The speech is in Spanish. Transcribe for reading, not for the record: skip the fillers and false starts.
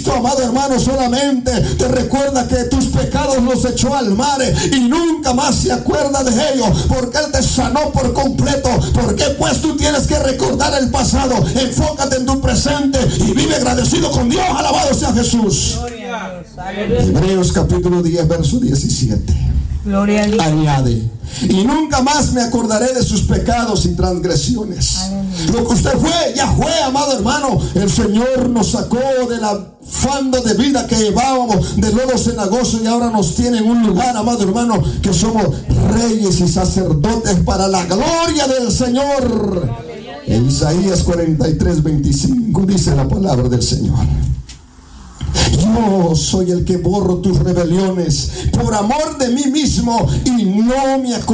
Cristo, amado hermano, solamente te recuerda que tus pecados los echó al mar y nunca más se acuerda de ellos, porque Él te sanó por completo. ¿Por qué pues tú tienes que recordar el pasado? Enfócate en tu presente y vive agradecido con Dios. Alabado sea Jesús. Hebreos capítulo 10 verso 17. Gloria a Dios. Añade: y nunca más me acordaré de sus pecados y transgresiones. Lo que usted fue, ya fue, amado hermano. El Señor nos sacó del afando de vida que llevábamos, del lodo cenagoso, y ahora nos tiene en un lugar, amado hermano, que somos reyes y sacerdotes para la gloria del Señor. En Isaías 43:25 dice la palabra del Señor: yo soy el que borro tus rebeliones por amor de mí mismo y no me acuerdo